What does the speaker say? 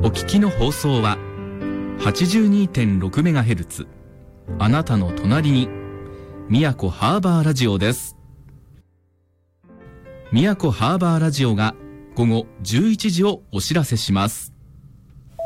お聞きの放送は 82.6MHz あなたの隣に宮古ハーバーラジオです。宮古ハーバーラジオが午後11時をお知らせします。